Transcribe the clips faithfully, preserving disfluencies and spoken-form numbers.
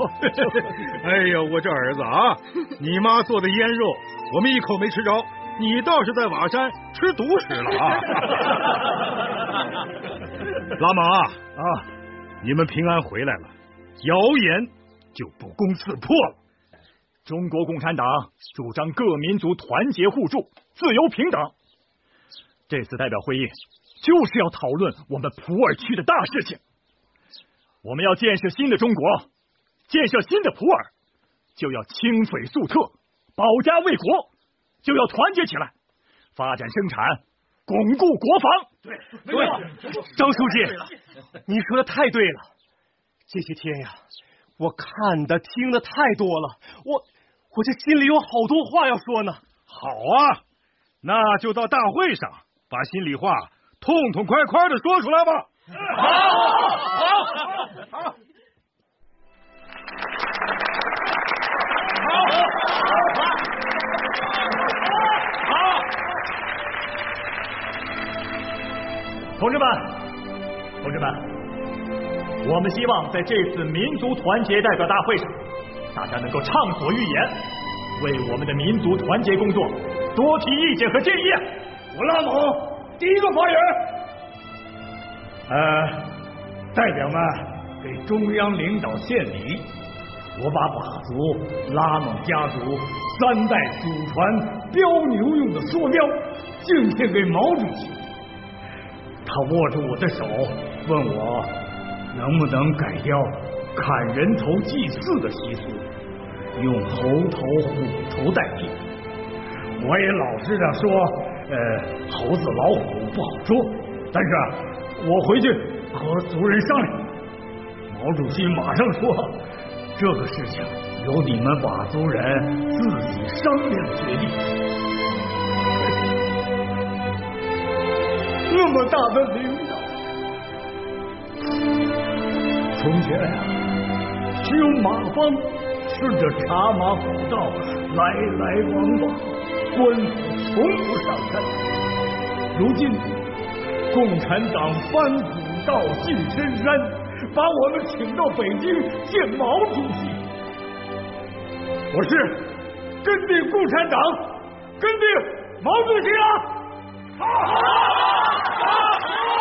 哎呦，我这儿子啊，你妈做的腌肉，我们一口没吃着，你倒是在瓦山吃独食了啊！拉莽啊啊，你们平安回来了，谣言就不攻自破了。 中国共产党主张各民族团结互助、自由平等。这次代表会议就是要讨论我们普洱区的大事情。我们要建设新的中国，建设新的普洱，就要清匪肃特，保家卫国，就要团结起来，发展生产，巩固国防。 对对，张书记，你说的太对了。这些天呀，我看的听的太多了，我我这心里有好多话要说呢。 好啊，那就到大会上把心里话痛痛快快的说出来吧。 好，好，好，好。 同志们，同志们，我们希望在这次民族团结代表大会上，大家能够畅所欲言，为我们的民族团结工作多提意见和建议。 我拉蒙第一个发言。呃，代表们给中央领导献礼，我把佤族拉蒙家族三代祖传标牛用的梭镖敬献给毛主席。他握住我的手，问我能不能改掉砍人头祭祀的习俗，用猴头、虎头代替。我也老实的说，呃，猴子、老虎不好说，但是我回去和族人商量。毛主席马上说，这个事情由你们佤族人自己商量决定。那么大的领导，从前啊，只有马芳顺着茶马古道来来往往，官府从不上山。如今共产党翻古道进深山，把我们请到北京见毛主席。我是跟定共产党，跟定毛主席啊！好好好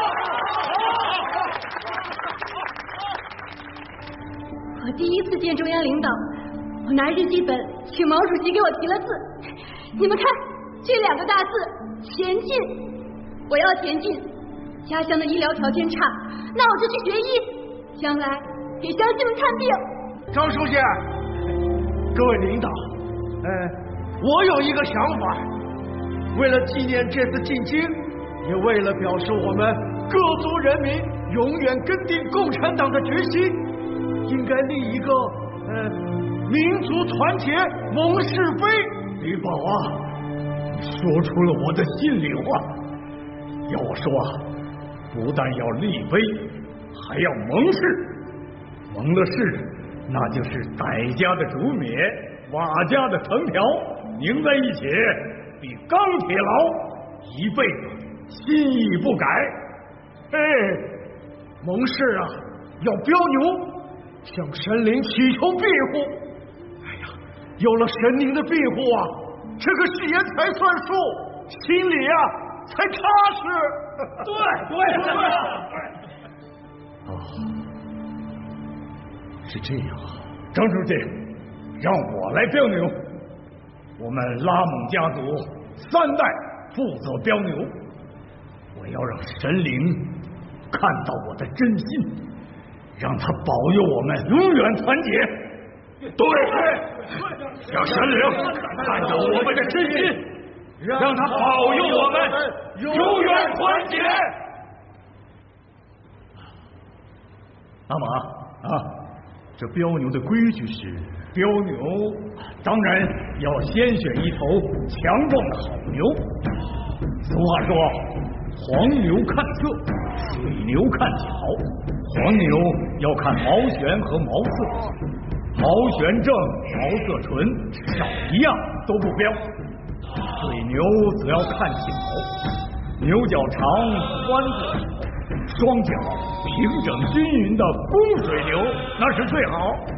我第一次见中央领导，我拿日记本请毛主席给我提了字。你们看这两个大字前进，我要前进。家乡的医疗条件差，那我就去学医，将来给乡亲们看病。 张书记，各位领导，呃，我有一个想法，为了纪念这次进京，也为了表示我们各族人民永远跟定共产党的决心，应该立一个呃民族团结盟誓碑。 李宝啊，你说出了我的心里话。要我说啊，不但要立碑，还要盟誓。盟了誓，那就是傣家的竹篾，佤家的藤条，拧在一起，比钢铁牢，一辈子心意不改。 哎，盟誓啊，要标牛，向神灵祈求庇护。哎呀，有了神灵的庇护啊，这个誓言才算数，心里啊才踏实。 对对对对。哦，是这样啊，张书记，让我来标牛。我们拉蒙家族三代负责标牛，我要让神灵看到我的真心，让他保佑我们永远团结。对，让神灵看到我们的真心，让他保佑我们永远团结。阿玛啊，这标牛的规矩是，标牛当然要先选一头强壮的好牛。俗话说，黄牛看色，水牛看脚。黄牛要看毛旋和毛色，毛旋正，毛色纯，少一样都不标。水牛则要看脚，牛角长，宽度好，双脚平整均匀的公水牛那是最好。